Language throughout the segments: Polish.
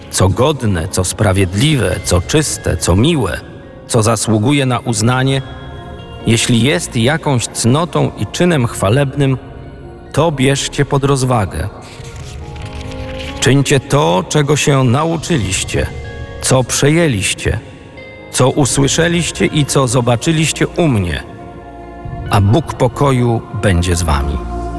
co godne, co sprawiedliwe, co czyste, co miłe, co zasługuje na uznanie, jeśli jest jakąś cnotą i czynem chwalebnym, to bierzcie pod rozwagę. Czyńcie to, czego się nauczyliście, co przejęliście, co usłyszeliście i co zobaczyliście u mnie, a Bóg pokoju będzie z wami.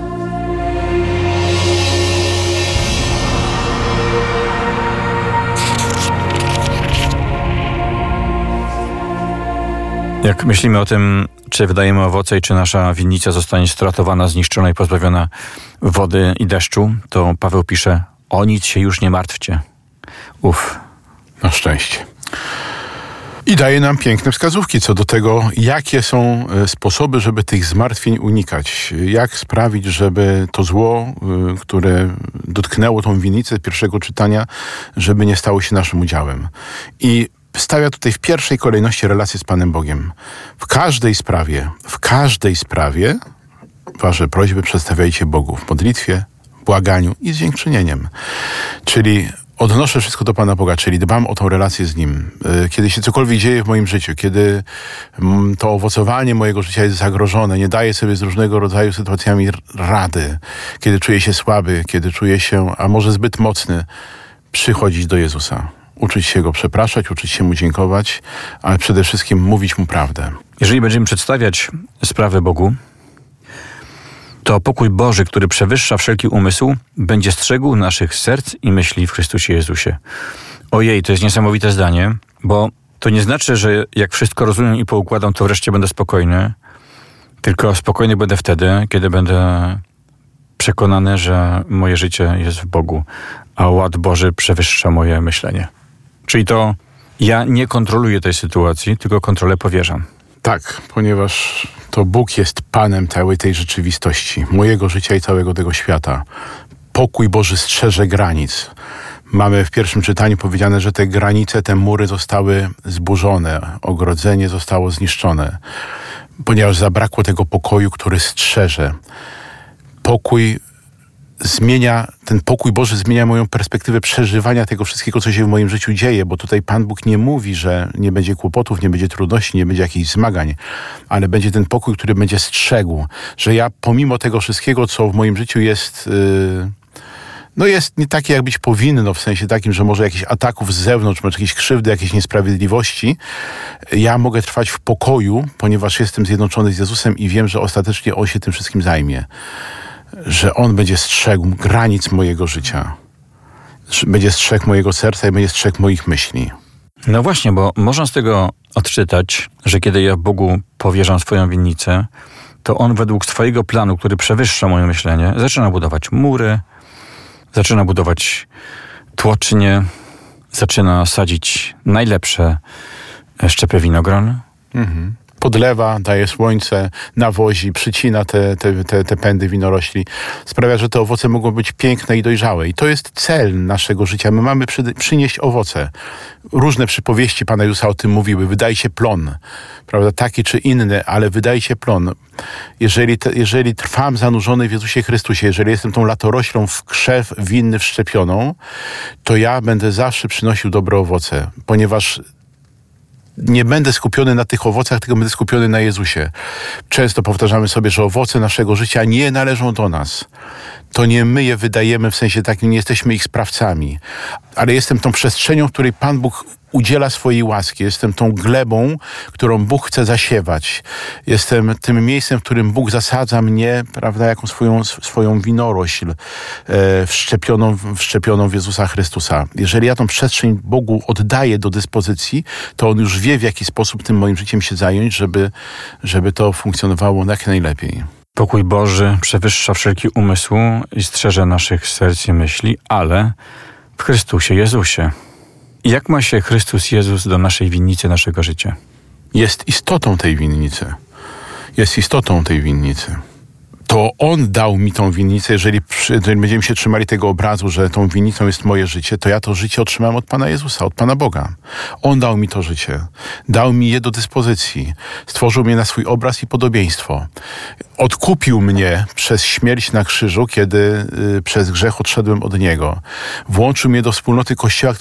Jak myślimy o tym, czy wydajemy owoce i czy nasza winnica zostanie stratowana, zniszczona i pozbawiona wody i deszczu, to Paweł pisze: o nic się już nie martwcie. Na szczęście. I daje nam piękne wskazówki co do tego, jakie są sposoby, żeby tych zmartwień unikać. Jak sprawić, żeby to zło, które dotknęło tą winnicę z pierwszego czytania, żeby nie stało się naszym udziałem. I stawia tutaj w pierwszej kolejności relację z Panem Bogiem. W każdej sprawie wasze prośby przedstawiajcie Bogu w modlitwie, błaganiu i z dziękczynieniem. Czyli odnoszę wszystko do Pana Boga, czyli dbam o tą relację z Nim. Kiedy się cokolwiek dzieje w moim życiu, kiedy to owocowanie mojego życia jest zagrożone, nie daję sobie z różnego rodzaju sytuacjami rady, kiedy czuję się słaby, kiedy czuję się, a może zbyt mocny, przychodzić do Jezusa. Uczyć się Go przepraszać, uczyć się Mu dziękować, ale przede wszystkim mówić Mu prawdę. Jeżeli będziemy przedstawiać sprawę Bogu, to pokój Boży, który przewyższa wszelki umysł, będzie strzegł naszych serc i myśli w Chrystusie Jezusie. Ojej, to jest niesamowite zdanie, bo to nie znaczy, że jak wszystko rozumiem i poukładam, to wreszcie będę spokojny, tylko spokojny będę wtedy, kiedy będę przekonany, że moje życie jest w Bogu, a ład Boży przewyższa moje myślenie. Czyli to ja nie kontroluję tej sytuacji, tylko kontrolę powierzam. Tak, ponieważ to Bóg jest Panem całej tej rzeczywistości, mojego życia i całego tego świata. Pokój Boży strzeże granic. Mamy w pierwszym czytaniu powiedziane, że te granice, te mury zostały zburzone, ogrodzenie zostało zniszczone, ponieważ zabrakło tego pokoju, który strzeże. Ten pokój Boży zmienia moją perspektywę przeżywania tego wszystkiego, co się w moim życiu dzieje, bo tutaj Pan Bóg nie mówi, że nie będzie kłopotów, nie będzie trudności, nie będzie jakichś zmagań, ale będzie ten pokój, który będzie strzegł, że ja pomimo tego wszystkiego, co w moim życiu jest jest nie takie, jak być powinno, w sensie takim, że może jakichś ataków z zewnątrz, może jakieś krzywdy, jakieś niesprawiedliwości, ja mogę trwać w pokoju, ponieważ jestem zjednoczony z Jezusem i wiem, że ostatecznie On się tym wszystkim zajmie. Że On będzie strzegł granic mojego życia. Będzie strzegł mojego serca i będzie strzegł moich myśli. No właśnie, bo można z tego odczytać, że kiedy ja Bogu powierzam swoją winnicę, to On według swojego planu, który przewyższa moje myślenie, zaczyna budować mury, zaczyna budować tłocznie, zaczyna sadzić najlepsze szczepy winogron. Podlewa, daje słońce, nawozi, przycina te pędy winorośli. Sprawia, że te owoce mogą być piękne i dojrzałe. I to jest cel naszego życia. My mamy przynieść owoce. Różne przypowieści Pana Jezusa o tym mówiły. Wydajcie plon, prawda, taki czy inny, ale wydajcie plon. Jeżeli trwam zanurzony w Jezusie Chrystusie, jeżeli jestem tą latoroślą w krzew winny wszczepioną, to ja będę zawsze przynosił dobre owoce, ponieważ nie będę skupiony na tych owocach, tylko będę skupiony na Jezusie. Często powtarzamy sobie, że owoce naszego życia nie należą do nas. To nie my je wydajemy, w sensie takim nie jesteśmy ich sprawcami. Ale jestem tą przestrzenią, w której Pan Bóg udziela swojej łaski. Jestem tą glebą, którą Bóg chce zasiewać. Jestem tym miejscem, w którym Bóg zasadza mnie, prawda, jaką swoją winorośl wszczepioną w Jezusa Chrystusa. Jeżeli ja tą przestrzeń Bogu oddaję do dyspozycji, to On już wie, w jaki sposób tym moim życiem się zająć, żeby to funkcjonowało jak najlepiej. Pokój Boży przewyższa wszelki umysł i strzeże naszych serc i myśli, ale w Chrystusie Jezusie. Jak ma się Chrystus Jezus do naszej winnicy, naszego życia? Jest istotą tej winnicy. To On dał mi tą winnicę. Jeżeli będziemy się trzymali tego obrazu, że tą winnicą jest moje życie, to ja to życie otrzymałem od Pana Jezusa, od Pana Boga. On dał mi to życie. Dał mi je do dyspozycji. Stworzył mnie na swój obraz i podobieństwo. Odkupił mnie przez śmierć na krzyżu, kiedy przez grzech odszedłem od Niego. Włączył mnie do wspólnoty Kościoła,